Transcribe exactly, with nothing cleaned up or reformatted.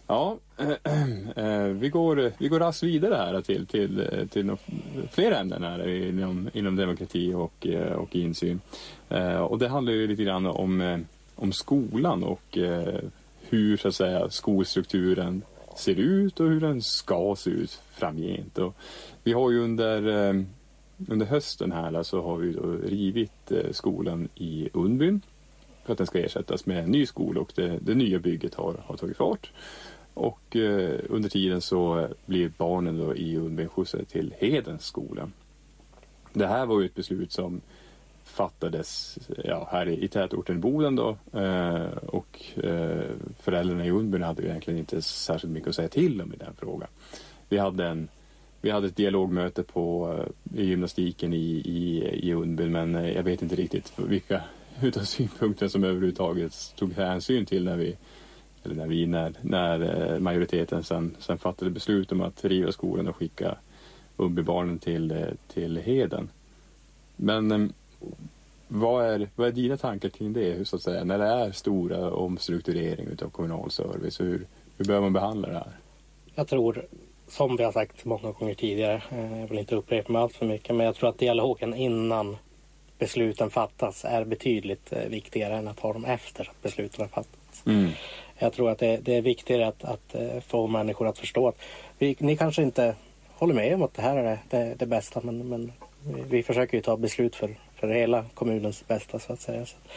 Ja, äh, vi går vi går raskt vidare här till till till fler ämnen här inom inom demokrati och och insyn. Uh, och det handlar ju lite grann om om skolan och uh, hur så att säga skolstrukturen ser ut och hur den ska se ut framgent. Och vi har ju under uh, under hösten här så har vi då rivit uh, skolan i Undbyn för att den ska ersättas med en ny skola, och det, det nya bygget har har tagit fart. Och eh, under tiden så blir barnen då i Undbyn skjutsade till Hedens skola. Det här var ju ett beslut som fattades ja, här i, i tätorten Boden då. Eh, och eh, föräldrarna i Undbyn hade ju egentligen inte särskilt mycket att säga till om i den frågan. Vi hade, en, vi hade ett dialogmöte på eh, i gymnastiken i, i, i Undbyn, men eh, jag vet inte riktigt vilka utav synpunkter som överhuvudtaget tog hänsyn till när vi eller när vi när, när majoriteten sen, sen fattade beslut om att riva skolan och skicka Undbybarnen till, till Heden. Men vad är, vad är dina tankar kring det, så att säga, när det är stora omstrukturering av kommunal service? Hur, hur bör man behandla det här? Jag tror, som vi har sagt många gånger tidigare, jag vill inte upprepa mig allt för mycket, men jag tror att dialogen innan besluten fattas är betydligt viktigare än att ha dem efter att besluten har fattats. Mm. Jag tror att det, det är viktigare att, att få människor att förstå att vi, ni kanske inte håller med om att det här är det, det, det bästa, men, men vi försöker ju ta beslut för, för hela kommunens bästa, så att säga. Så